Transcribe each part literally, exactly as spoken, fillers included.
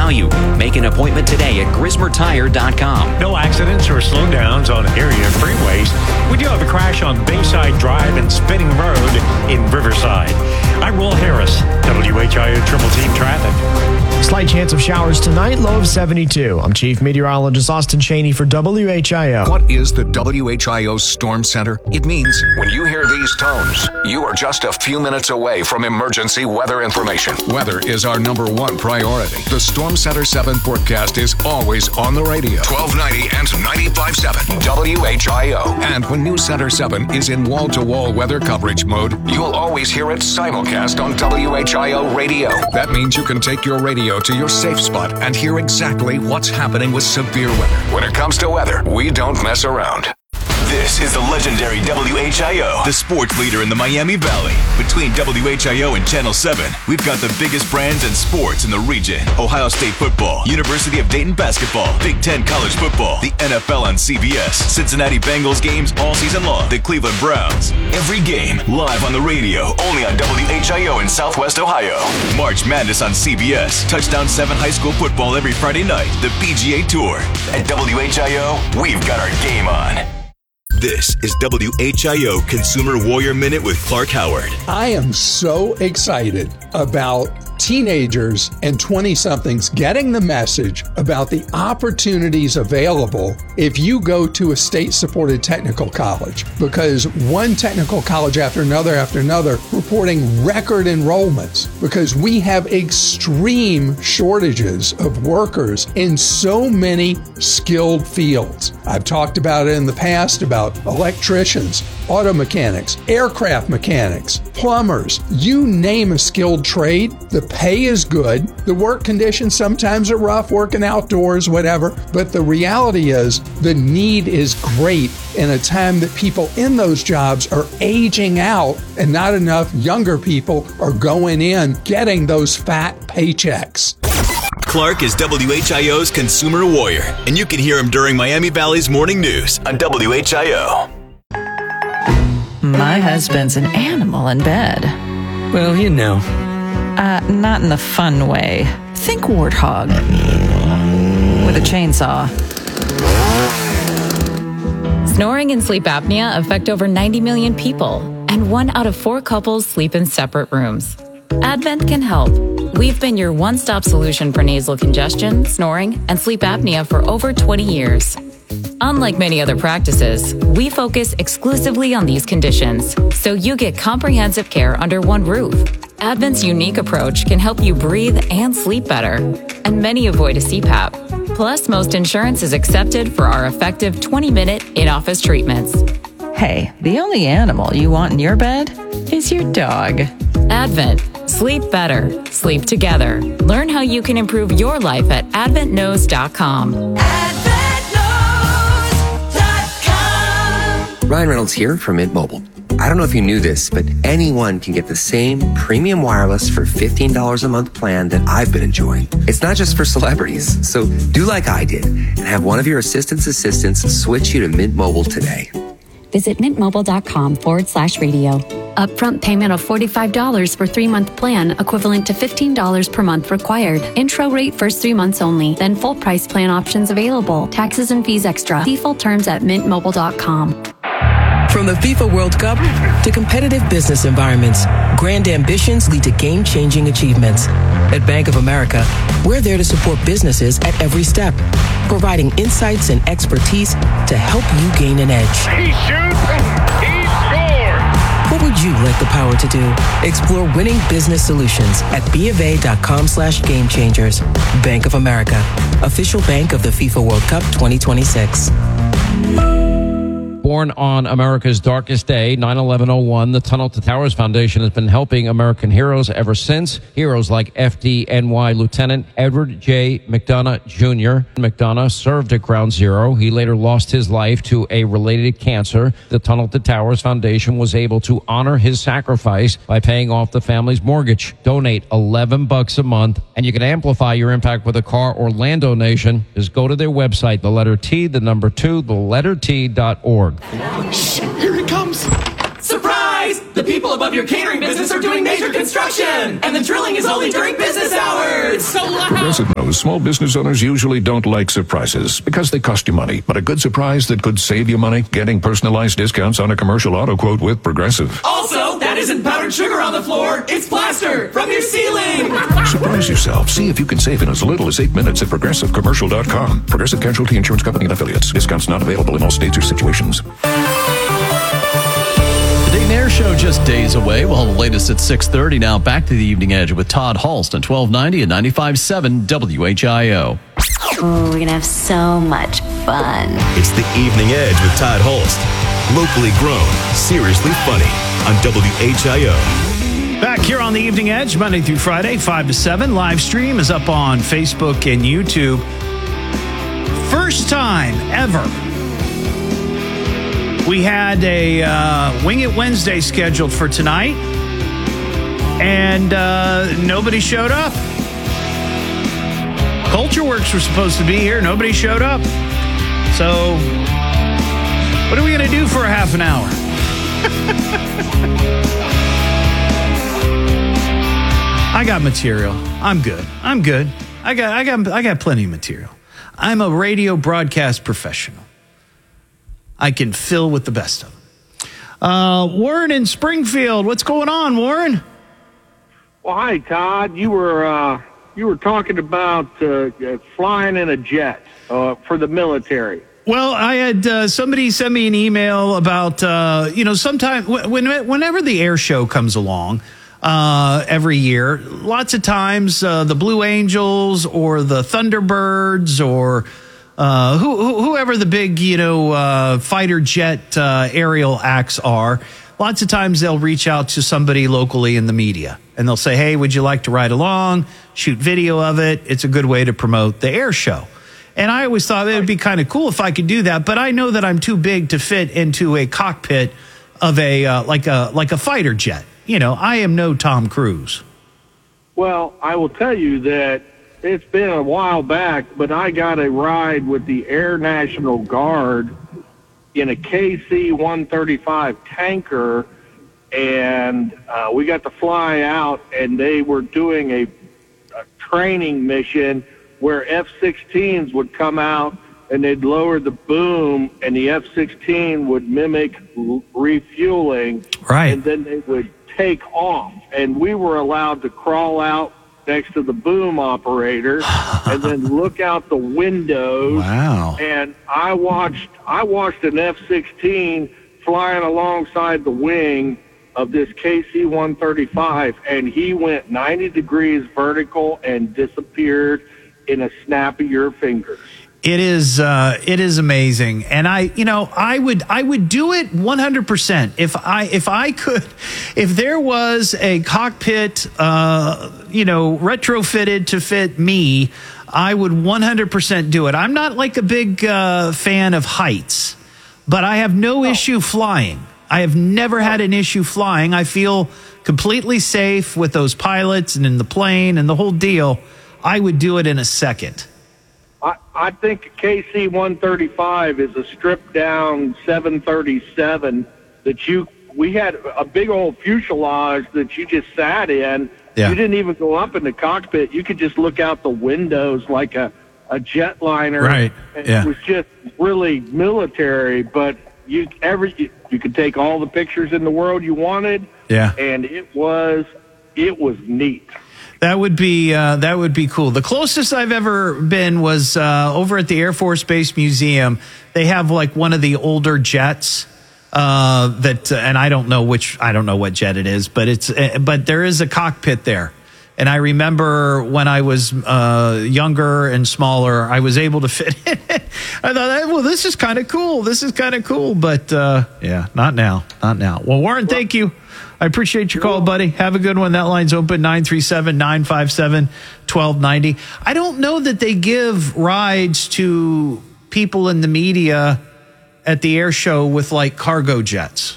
value. Make an appointment today at grismer tire dot com. No accidents or slowdowns on area freeways. We do have a crash on Bayside Drive and Spinning Road in Riverside. I'm Will Harris, W H I O Triple Team Traffic. Slight chance of showers tonight, low of seventy-two. I'm Chief Meteorologist Austin Cheney for W H I O. What is the W H I O Storm Center? It means when you hear these tones, you are just a few minutes away from emergency weather information. Weather is our number one priority. The Storm Center seven forecast is always on the radio. twelve ninety and ninety-five point seven W H I O. And when News Center seven is in wall-to-wall weather coverage mode, you'll always hear it simulcast on W H I O radio. That means you can take your radio to your safe spot and hear exactly what's happening with severe weather. When it comes to weather, we don't mess around. This is the legendary W H I O, the sports leader in the Miami Valley. Between W H I O and Channel seven, we've got the biggest brands and sports in the region. Ohio State football, University of Dayton basketball, Big Ten college football, the N F L on C B S, Cincinnati Bengals games all season long, the Cleveland Browns. Every game live on the radio, only on W H I O in Southwest Ohio. March Madness on C B S, Touchdown seven high school football every Friday night, the P G A Tour. At W H I O, we've got our game on. This is W H I O Consumer Warrior Minute with Clark Howard. I am so excited about teenagers and twenty-somethings getting the message about the opportunities available if you go to a state-supported technical college, because one technical college after another after another reporting record enrollments, because we have extreme shortages of workers in so many skilled fields. I've talked about it in the past about electricians, auto mechanics, aircraft mechanics, plumbers, you name a skilled trade. The pay is good. The work conditions sometimes are rough, working outdoors, whatever. But the reality is the need is great in a time that people in those jobs are aging out and not enough younger people are going in getting those fat paychecks. Clark is W H I O's Consumer Warrior, and you can hear him during Miami Valley's Morning News on W H I O. My husband's an animal in bed. Well, you know. Uh, not in the fun way. Think warthog. With a chainsaw. Snoring and sleep apnea affect over ninety million people, and one out of four couples sleep in separate rooms. Advent can help. We've been your one-stop solution for nasal congestion, snoring, and sleep apnea for over twenty years. Unlike many other practices, we focus exclusively on these conditions, so you get comprehensive care under one roof. Advent's unique approach can help you breathe and sleep better, and many avoid a C PAP. Plus, most insurance is accepted for our effective twenty-minute in-office treatments. Hey, the only animal you want in your bed is your dog. Advent. Sleep better. Sleep together. Learn how you can improve your life at advent knows dot com. advent knows dot com. Ryan Reynolds here from Mint Mobile. I don't know if you knew this, but anyone can get the same premium wireless for fifteen dollars a month plan that I've been enjoying. It's not just for celebrities, so do like I did and have one of your assistant's assistants switch you to Mint Mobile today. Visit mintmobile.com forward slash radio. Upfront payment of forty-five dollars for three-month plan, equivalent to fifteen dollars per month required. Intro rate first three months only. Then full price plan options available. Taxes and fees extra. See full terms at mint mobile dot com. From the FIFA World Cup to competitive business environments, grand ambitions lead to game-changing achievements. At Bank of America, we're there to support businesses at every step, providing insights and expertise to help you gain an edge. He shoots, he scores! What would you like the power to do? Explore winning business solutions at BofA.com slash game changers. Bank of America, official bank of the FIFA World Cup twenty twenty-six. Born on America's darkest day, nine eleven oh one, the Tunnel to Towers Foundation has been helping American heroes ever since. Heroes like F D N Y Lieutenant Edward J. McDonough Junior McDonough served at Ground Zero. He later lost his life to a related cancer. The Tunnel to Towers Foundation was able to honor his sacrifice by paying off the family's mortgage. Donate eleven bucks a month, and you can amplify your impact with a car or land donation. Just go to their website, the letter T, the number two, the letter T dot org. Shh, here he comes. Surprise! The people above your catering business are doing major construction, and the drilling is only during business hours. So loud. Progressive knows small business owners usually don't like surprises because they cost you money. But a good surprise that could save you money, getting personalized discounts on a commercial auto quote with Progressive. Also, that isn't powdered sugar on the floor. It's plaster from your ceiling. Surprise yourself. See if you can save in as little as eight minutes at progressive commercial dot com. Progressive Casualty Insurance Company and affiliates. Discounts not available in all states or situations. The Dayton Air Show just days away. Well, the latest at six thirty. Now back to the Evening Edge with Todd Hulst on twelve ninety and ninety-five point seven W H I O. Oh, we're going to have so much fun. It's the Evening Edge with Todd Hulst. Locally grown, seriously funny on W H I O. Back here on the Evening Edge, Monday through Friday, five to seven. Live stream is up on Facebook and YouTube. First time ever, we had a uh, Wing It Wednesday scheduled for tonight, and uh, nobody showed up. Culture Works were supposed to be here. Nobody showed up. So, what are we going to do for a half an hour? I got material. I'm good. I'm good. I got I got I got plenty of material. I'm a radio broadcast professional. I can fill with the best of them. Uh, Warren in Springfield, what's going on, Warren? Well, hi, Todd. You were uh, you were talking about uh, flying in a jet uh, for the military. Well, I had uh, somebody send me an email about uh, you know sometime when whenever the air show comes along. Uh, every year, lots of times uh, the Blue Angels or the Thunderbirds or uh, who, who, whoever the big, you know, uh, fighter jet uh, aerial acts are, lots of times they'll reach out to somebody locally in the media and they'll say, hey, would you like to ride along, shoot video of it? It's a good way to promote the air show. And I always thought it would be kind of cool if I could do that, but I know that I'm too big to fit into a cockpit of a uh, like a like a fighter jet. You know, I am no Tom Cruise. Well, I will tell you that it's been a while back, but I got a ride with the Air National Guard in a K C one thirty-five tanker, and uh, we got to fly out, and they were doing a, a training mission where F sixteens would come out, and they'd lower the boom, and the F sixteen would mimic refueling. Right. And then they would take off, and we were allowed to crawl out next to the boom operator and then look out the windows. Wow. And I watched I watched an F sixteen flying alongside the wing of this K C one thirty-five, and he went ninety degrees vertical and disappeared in a snap of your fingers. It is uh, it is amazing, and I you know I would I would do it one hundred percent if I if I could if there was a cockpit uh, you know retrofitted to fit me, I would one hundred percent do it. I'm not like a big uh, fan of heights, but I have no oh. issue flying. I have never had an issue flying. I feel completely safe with those pilots and in the plane and the whole deal. I would do it in a second. I, I think K C one thirty-five is a stripped-down seven thirty-seven that you – we had a big old fuselage that you just sat in. Yeah. You didn't even go up in the cockpit. You could just look out the windows like a, a jetliner. Right, And yeah. It was just really military, but you every you, you could take all the pictures in the world you wanted. Yeah. And it was it was neat. That would be uh, that would be cool. The closest I've ever been was uh, over at the Air Force Base Museum. They have like one of the older jets uh, that, uh, and I don't know which, I don't know what jet it is, but it's uh, but there is a cockpit there. And I remember when I was uh, younger and smaller, I was able to fit in it. I thought, well, this is kind of cool. This is kind of cool. But uh, yeah, not now. Not now. Well, Warren, thank you. I appreciate your call, buddy. Have a good one. That line's open, nine three seven, nine five seven, one two nine zero. I don't know that they give rides to people in the media at the air show with, like, cargo jets.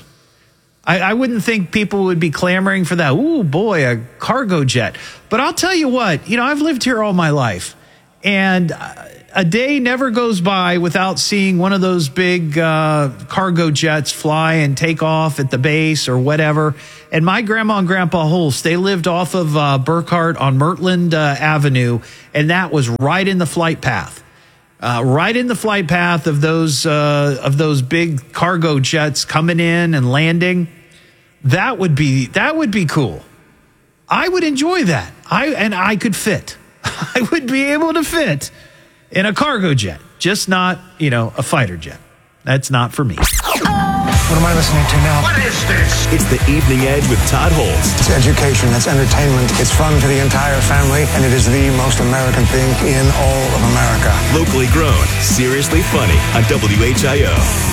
I, I wouldn't think people would be clamoring for that. Ooh, boy, a cargo jet. But I'll tell you what, you know, I've lived here all my life, And a day never goes by without seeing one of those big uh, cargo jets fly and take off at the base or whatever. And my grandma and grandpa Holst, they lived off of uh, Burkhart on Mertland uh, Avenue, and that was right in the flight path. Uh, right in the flight path of those uh, of those big cargo jets coming in and landing. That would be that would be cool. I would enjoy that. I and I could fit. I would be able to fit in a cargo jet, just not, you know, a fighter jet. That's not for me. What am I listening to now? What is this? It's the Evening Edge with Todd Holst. It's education, it's entertainment, it's fun for the entire family, and it is the most American thing in all of America. Locally grown, seriously funny on W H I O.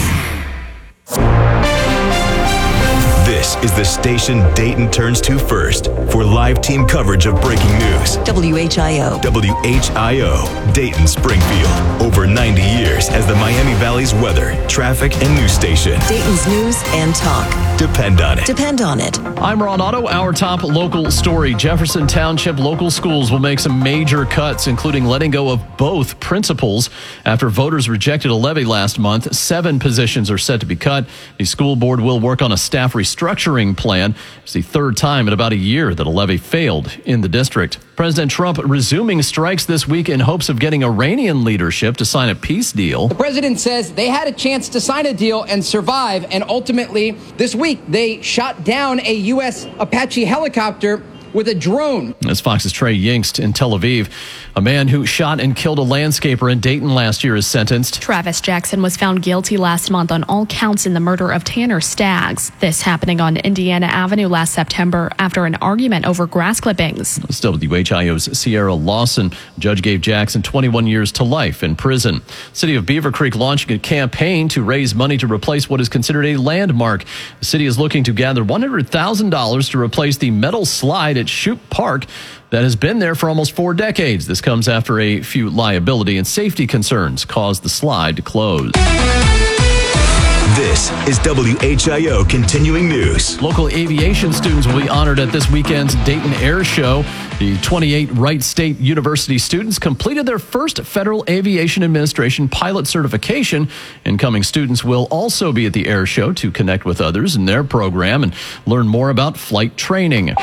This is the station Dayton turns to first for live team coverage of breaking news. W H I O. W H I O, Dayton, Springfield. Over ninety years as the Miami Valley's weather, traffic, and news station. Dayton's news and talk. Depend on it. Depend on it. I'm Ron Otto. Our top local story. Jefferson Township local schools will make some major cuts, including letting go of both principals. After voters rejected a levy last month, seven positions are set to be cut. The school board will work on a staff restructuring plan. It's the third time in about a year that a levy failed in the district. President Trump resuming strikes this week in hopes of getting Iranian leadership to sign a peace deal. The president says they had a chance to sign a deal and survive, and ultimately this week they shot down a U S Apache helicopter with a drone. As Fox's Trey Yingst in Tel Aviv. A man who shot and killed a landscaper in Dayton last year is sentenced. Travis Jackson was found guilty last month on all counts in the murder of Tanner Staggs. This happening on Indiana Avenue last September after an argument over grass clippings. It's W H I O's Sierra Lawson. Judge gave Jackson twenty-one years to life in prison. City of Beaver Creek launching a campaign to raise money to replace what is considered a landmark. The city is looking to gather one hundred thousand dollars to replace the metal slide at Shoup Park that has been there for almost four decades. This comes after a few liability and safety concerns caused the slide to close. This is W H I O Continuing News. Local aviation students will be honored at this weekend's Dayton Air Show. The twenty-eight Wright State University students completed their first Federal Aviation Administration pilot certification. Incoming students will also be at the Air Show to connect with others in their program and learn more about flight training.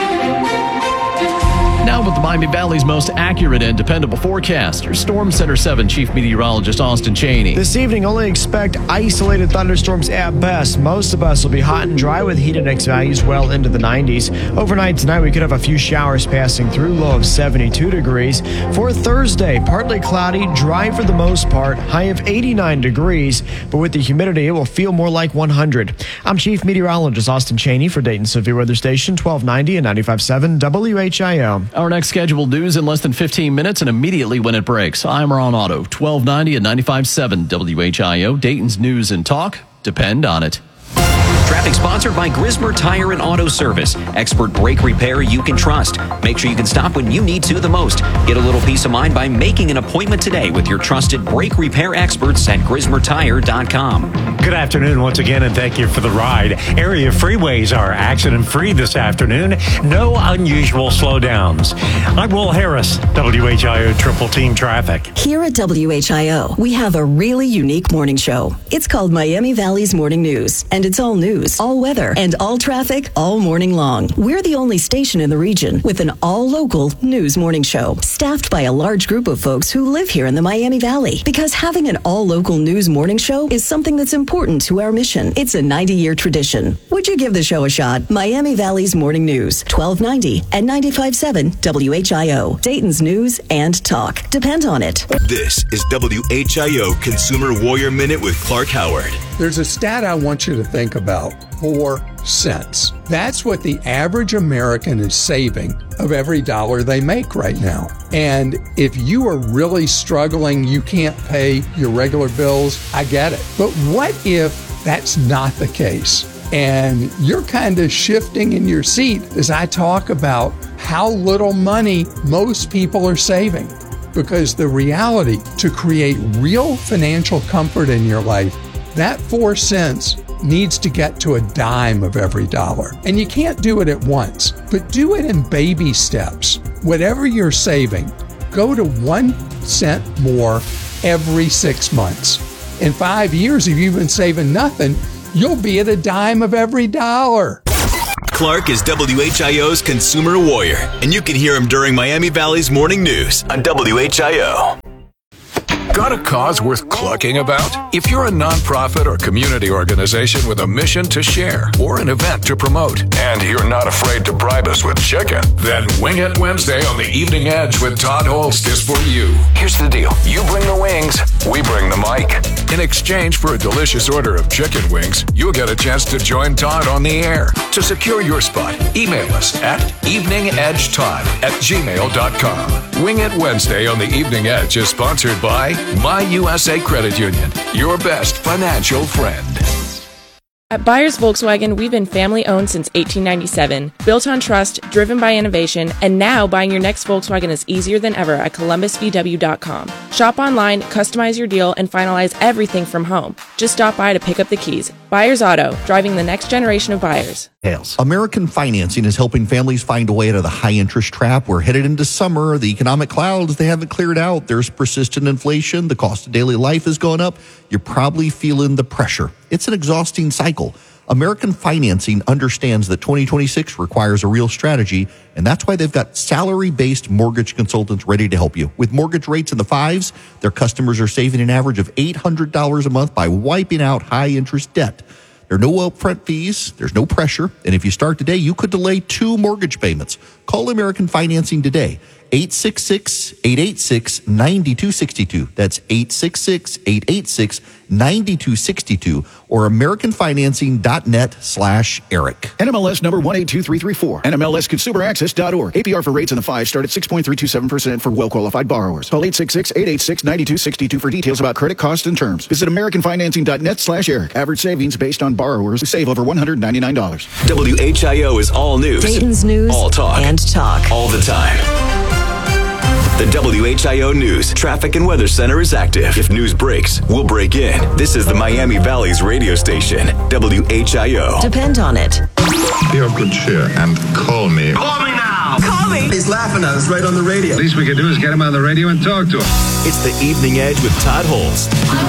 Now with the Miami Valley's most accurate and dependable forecast, your Storm Center seven Chief Meteorologist Austin Cheney. This evening, only expect isolated thunderstorms at best. Most of us will be hot and dry with heat index values well into the nineties. Overnight tonight, we could have a few showers passing through, low of seventy-two degrees. For Thursday, partly cloudy, dry for the most part, high of eighty-nine degrees. But with the humidity, it will feel more like one hundred. I'm Chief Meteorologist Austin Cheney for Dayton Severe Weather Station, twelve ninety and ninety-five point seven W H I O. Our next scheduled news in less than fifteen minutes and immediately when it breaks. I'm Ron Otto, twelve ninety and ninety-five point seven W H I O. Dayton's news and talk. Depend on it. Traffic sponsored by Grismer Tire and Auto Service. Expert brake repair you can trust. Make sure you can stop when you need to the most. Get a little peace of mind by making an appointment today with your trusted brake repair experts at Grismer Tire dot com. Good afternoon once again, and thank you for the ride. Area freeways are accident-free this afternoon. No unusual slowdowns. I'm Will Harris, W H I O Triple Team Traffic. Here at W H I O, we have a really unique morning show. It's called Miami Valley's Morning News, and it's all news, all weather, and all traffic all morning long. We're the only station in the region with an all-local news morning show, staffed by a large group of folks who live here in the Miami Valley. Because having an all-local news morning show is something that's important to our mission. It's a ninety-year tradition. Would you give the show a shot? Miami Valley's Morning News, twelve ninety and ninety-five point seven W H I O. Dayton's news and talk. Depend on it. This is W H I O Consumer Warrior Minute with Clark Howard. There's a stat I want you to think about. Four cents. That's what the average American is saving of every dollar they make right now. And if you are really struggling, you can't pay your regular bills, I get it. But what if that's not the case? And you're kind of shifting in your seat as I talk about how little money most people are saving. Because the reality, to create real financial comfort in your life, that four cents needs to get to a dime of every dollar. And you can't do it at once, but do it in baby steps. Whatever you're saving, go to one cent more every six months. In five years, if you've been saving nothing, you'll be at a dime of every dollar. Clark is W H I O's consumer warrior, and you can hear him during Miami Valley's morning news on W H I O. Got a cause worth clucking about? If you're a nonprofit or community organization with a mission to share or an event to promote, and you're not afraid to bribe us with chicken, then Wing It Wednesday on the Evening Edge with Todd Holst is for you. Here's the deal. You bring the wings, we bring the mic. In exchange for a delicious order of chicken wings, you'll get a chance to join Todd on the air. To secure your spot, email us at eveningedgetodd at gmail dot com. Wing It Wednesday on the Evening Edge is sponsored by My U S A Credit Union, your best financial friend. At Byers Volkswagen, we've been family-owned since eighteen ninety-seven, built on trust, driven by innovation, and now buying your next Volkswagen is easier than ever at columbus v w dot com. Shop online, customize your deal, and finalize everything from home. Just stop by to pick up the keys. Byers Auto, driving the next generation of buyers. American Financing is helping families find a way out of the high-interest trap. We're headed into summer. The economic clouds, they haven't cleared out. There's persistent inflation. The cost of daily life is going up. You're probably feeling the pressure. It's an exhausting cycle. American Financing understands that twenty twenty-six requires a real strategy, and that's why they've got salary-based mortgage consultants ready to help you. With mortgage rates in the fives, their customers are saving an average of eight hundred dollars a month by wiping out high-interest debt. There are no upfront fees, there's no pressure, and if you start today, you could delay two mortgage payments. Call American Financing today, eight six six, eight eight six, nine two six two. That's eight six six, eight eight six, nine two six two or americanfinancing.net slash Eric. N M L S number one eight two three three four. N M L S consumer access dot org. A P R for rates in the five start at six point three two seven percent for well-qualified borrowers. Call eight six six, eight eight six, nine two six two for details about credit costs and terms. Visit americanfinancing.net slash Eric. Average savings based on borrowers who save over one hundred ninety-nine dollars. W H I O is all news. Dayton's news all talk. and talk. All the time. The W H I O News Traffic and Weather Center is active. If news breaks, we'll break in. This is the Miami Valley's radio station, W H I O. Depend on it. Be of good cheer and call me. Call me now! Call me! He's laughing at us right on the radio. Least we can do is get him on the radio and talk to him. It's the Evening Edge with Todd Holst.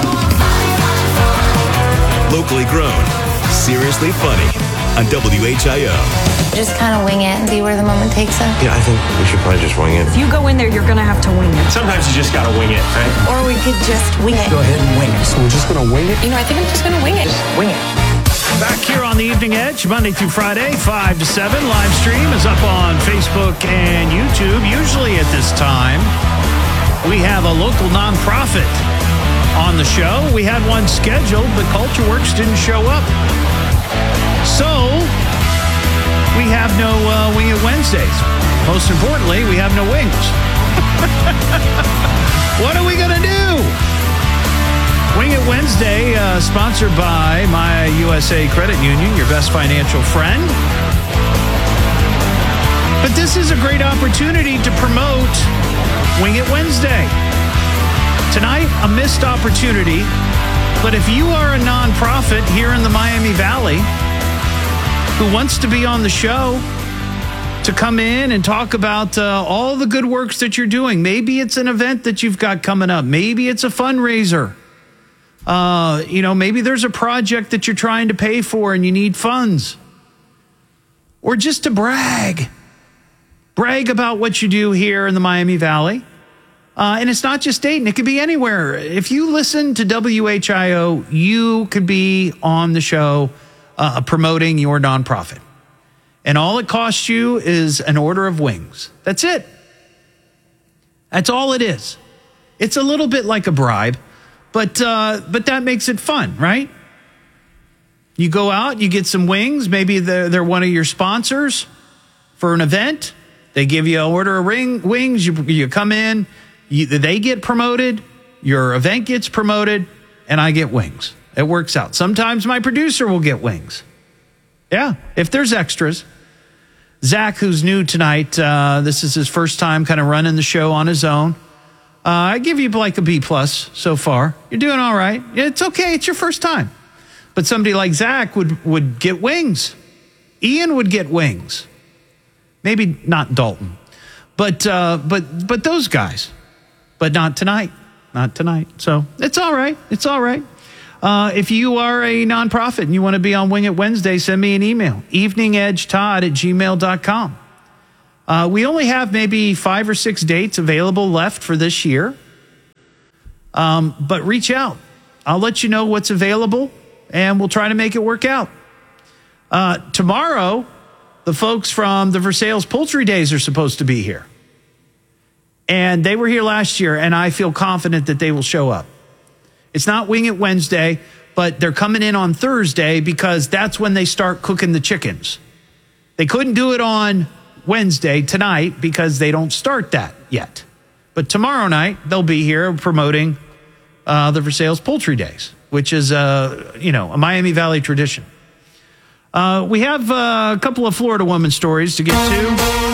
Locally grown, seriously funny on W H I O. Just kind of wing it and see where the moment takes us. Yeah, I think we should probably just wing it. If you go in there, you're going to have to wing it. Sometimes you just got to wing it, right? Or we could just wing it. Go ahead and wing it. So we're just going to wing it? You know, I think I'm just going to wing it. Just wing it. Back here on the Evening Edge, Monday through Friday, five to seven. Live stream is up on Facebook and YouTube. Usually at this time, we have a local nonprofit on the show. We had one scheduled, but CultureWorks didn't show up. So we have no uh, Wing It Wednesdays. Most importantly, we have no wings. What are we going to do? Wing It Wednesday, uh, sponsored by My U S A Credit Union, your best financial friend. But this is a great opportunity to promote Wing It Wednesday. Tonight, a missed opportunity. But if you are a nonprofit here in the Miami Valley who wants to be on the show to come in and talk about uh, all the good works that you're doing. Maybe it's an event that you've got coming up. Maybe it's a fundraiser. Uh, you know, maybe there's a project that you're trying to pay for and you need funds. Or just to brag. Brag about what you do here in the Miami Valley. Uh, and it's not just Dayton. It could be anywhere. If you listen to W H I O, you could be on the show Uh, promoting your nonprofit. And all it costs you is an order of wings. That's it. That's all it is. It's a little bit like a bribe, but uh, but that makes it fun, right? You go out, you get some wings. Maybe they're, they're one of your sponsors for an event. They give you an order of ring, wings. You, you come in, you, they get promoted, your event gets promoted, and I get wings. It works out. Sometimes my producer will get wings. Yeah, if there's extras. Zach, who's new tonight, uh, this is his first time kind of running the show on his own. Uh, I give you like a B plus so far. You're doing all right. It's okay. It's your first time. But somebody like Zach would, would get wings. Ian would get wings. Maybe not Dalton. But uh, but but those guys, but not tonight, not tonight. So it's all right. It's all right. Uh, if you are a nonprofit and you want to be on Wing It Wednesday, send me an email, eveningedgetodd at gmail dot com. Uh, we only have maybe five or six dates available left for this year. Um, but reach out. I'll let you know what's available, and we'll try to make it work out. Uh, tomorrow, the folks from the Versailles Poultry Days are supposed to be here. And they were here last year, and I feel confident that they will show up. It's not Wing It Wednesday, but they're coming in on Thursday because that's when they start cooking the chickens. They couldn't do it on Wednesday tonight because they don't start that yet. But tomorrow night, they'll be here promoting uh, the Versailles Poultry Days, which is, uh, you know, a Miami Valley tradition. Uh, we have uh, a couple of Florida woman stories to get to.